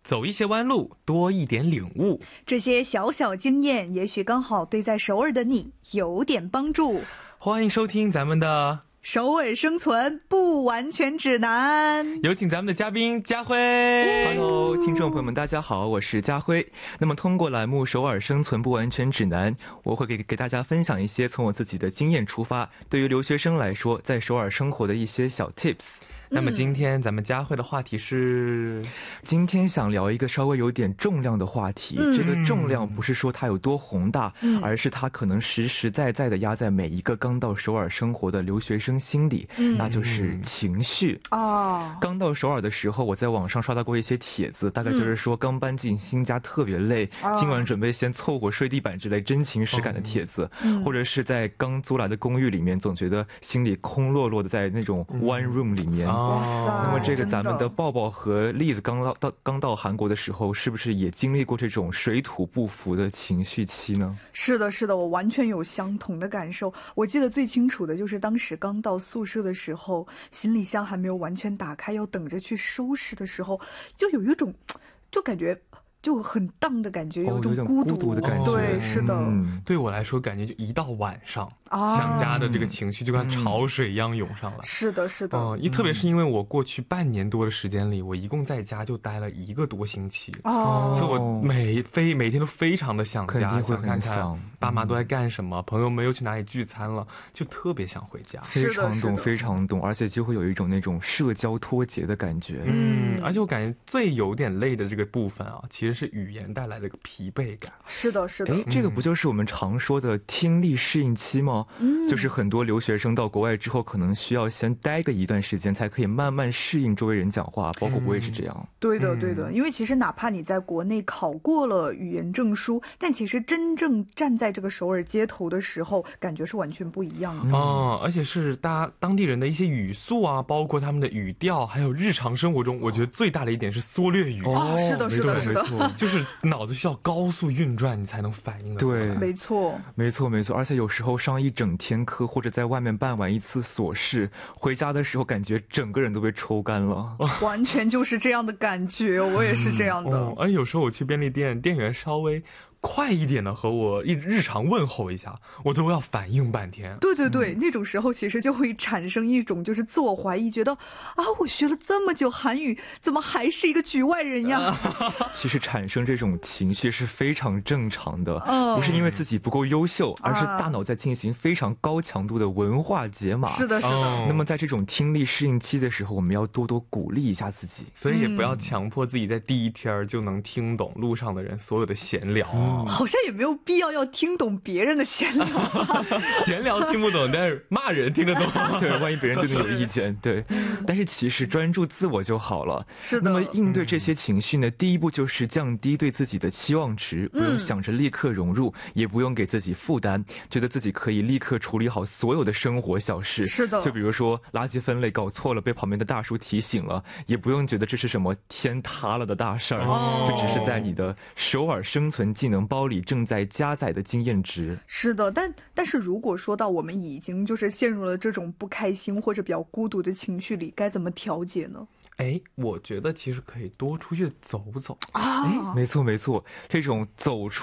走一些弯路，多一点领悟。 这些小小经验，也许刚好对在首尔的你有点帮助。 欢迎收听咱们的首尔生存不完全指南， 有请咱们的嘉宾佳辉。 Hello， 听众朋友们，大家好，我是佳辉。那么通过栏目《首尔生存不完全指南》，我会给大家分享一些从我自己的经验出发，对于留学生来说，在首尔生活的一些小 tips。 那么今天咱们佳慧的话题是， 今天想聊一个稍微有点重量的话题。这个重量不是说它有多宏大，而是它可能实实在在的压在每一个刚到首尔生活的留学生心里，那就是情绪。刚到首尔的时候，我在网上刷到过一些帖子，大概就是说刚搬进新家特别累，今晚准备先凑合睡地板之类真情实感的帖子，或者是在刚租来的公寓里面，总觉得心里空落落的，在那种 one room 里面。那么这个咱们的抱抱和栗子刚到韩国的时候，是不是也经历过这种水土不服的情绪期呢？ 是的，是的，我完全有相同的感受。我记得最清楚的就是当时刚到宿舍的时候，行李箱还没有完全打开，要等着去收拾的时候，就有一种就感觉就很荡的感觉，有一种孤独的感觉。对，是的。 对我来说，感觉就一到晚上，想家的这个情绪就跟潮水一样涌上来。 是的，是的。 特别是因为我过去半年多的时间里，我一共在家就待了1个多星期，所以我每天都非常的想家，想看看爸妈都在干什么，朋友们又去哪里聚餐了，就特别想回家。 非常懂，非常懂，而且就会有一种那种社交脱节的感觉。 而且我感觉最有点累的这个部分啊，其实是语言带来的疲惫感。 是的，是的。 这个不就是我们常说的听力适应期吗？就是很多留学生到国外之后，可能需要先待个一段时间，才可以慢慢适应周围人讲话，包括我也是这样。 对的，对的。因为其实哪怕你在国内考过了语言证书，但其实真正站在这个首尔街头的时候，感觉是完全不一样的。 而且是当地人的一些语速啊，包括他们的语调，还有日常生活中，我觉得最大的一点是缩略语。 是的，是的，是的。 就是脑子需要高速运转，你才能反应得过来。 对， 没错， 没错，没错。而且有时候上一整天课，或者在外面办完一次琐事，回家的时候感觉整个人都被抽干了。 完全就是这样的感觉，我也是这样的。 而且有时候我去便利店，店员稍微快一点的和我日常问候一下，我都要反应半天。 对对对，那种时候其实就会产生一种就是自我怀疑，觉得我学了这么久韩语，怎么还是一个局外人呀？ 其实产生这种情绪是非常正常的，不是因为自己不够优秀，而是大脑在进行非常高强度的文化解码。 是的，是的。 那么在这种听力适应期的时候，我们要多多鼓励一下自己， 所以也不要强迫自己在第一天就能听懂路上的人所有的闲聊。 好像也没有必要听懂别人的闲聊。 闲聊听不懂，但是骂人听得懂。 对，万一别人对你有意见，对。但是其实专注自我就好了。 是的。 那么应对这些情绪呢，第一步就是降低对自己的期望值，不用想着立刻融入，也不用给自己负担，觉得自己可以立刻处理好所有的生活小事。 是的。 就比如说垃圾分类搞错了，被旁边的大叔提醒了，也不用觉得这是什么天塌了的大事儿，这只是在你的首尔生存技能包里正在加载的经验值。 是的，但是如果说到我们已经就是陷入了这种不开心或者比较孤独的情绪里，该怎么调节呢？ 我觉得其实可以多出去走走。 没错没错，这种走出